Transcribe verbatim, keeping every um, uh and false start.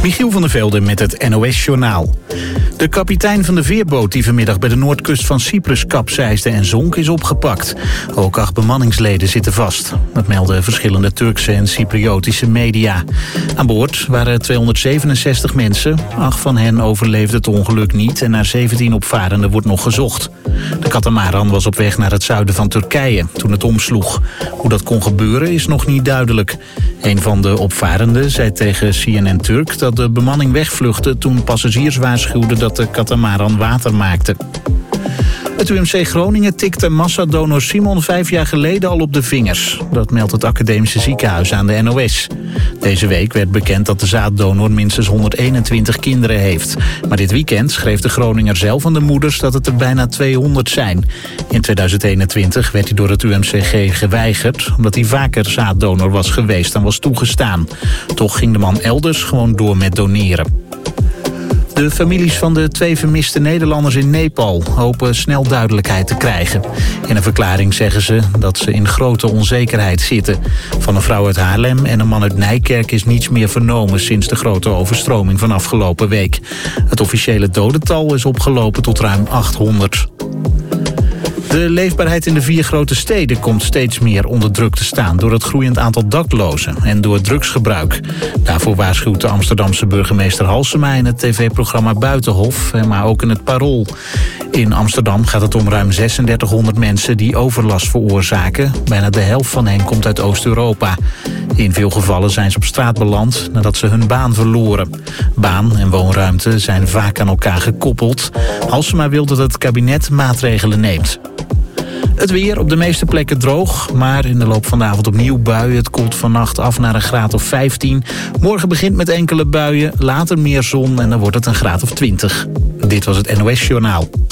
Michiel van der Velde met het N O S-journaal. De kapitein van de veerboot die vanmiddag bij de noordkust van Cyprus kapseisde en zonk is opgepakt. Ook acht bemanningsleden zitten vast. Dat melden verschillende Turkse en Cypriotische media. Aan boord waren tweehonderdzevenenzestig mensen. Acht van hen overleefden het ongeluk niet en naar zeventien opvarenden wordt nog gezocht. De katamaran was op weg naar het zuiden van Turkije toen het omsloeg. Hoe dat kon gebeuren is nog niet duidelijk. Een van de opvarenden zei tegen C N N Turk dat de bemanning wegvluchtte toen passagiers waarschuwden dat de katamaran water maakte. Het U M C Groningen tikte massadonor Simon vijf jaar geleden al op de vingers. Dat meldt het academische ziekenhuis aan de N O S. Deze week werd bekend dat de zaaddonor minstens honderdeenentwintig kinderen heeft. Maar dit weekend schreef de Groninger zelf aan de moeders dat het er bijna tweehonderd zijn. In tweeduizend eenentwintig werd hij door het U M C G geweigerd, omdat hij vaker zaaddonor was geweest en was toegestaan. Toch ging de man elders gewoon door met doneren. De families van de twee vermiste Nederlanders in Nepal hopen snel duidelijkheid te krijgen. In een verklaring zeggen ze dat ze in grote onzekerheid zitten. Van een vrouw uit Haarlem en een man uit Nijkerk is niets meer vernomen sinds de grote overstroming van afgelopen week. Het officiële dodental is opgelopen tot ruim achthonderd. De leefbaarheid in de vier grote steden komt steeds meer onder druk te staan door het groeiend aantal daklozen en door drugsgebruik. Daarvoor waarschuwt de Amsterdamse burgemeester Halsema in het tv-programma Buitenhof, maar ook in het Parool. In Amsterdam gaat het om ruim zesendertighonderd mensen die overlast veroorzaken. Bijna de helft van hen komt uit Oost-Europa. In veel gevallen zijn ze op straat beland nadat ze hun baan verloren. Baan en woonruimte zijn vaak aan elkaar gekoppeld. Halsema wil dat het kabinet maatregelen neemt. Het weer op de meeste plekken droog, maar in de loop van de avond opnieuw buien. Het koelt vannacht af naar een graad of vijftien. Morgen begint met enkele buien, later meer zon en dan wordt het een graad of twintig. Dit was het N O S-journaal.